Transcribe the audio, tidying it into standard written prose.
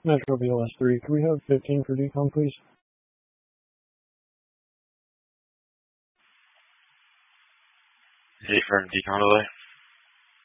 Metro BLS 3, can we have 15 for decom, please? Hey, firm decon delay.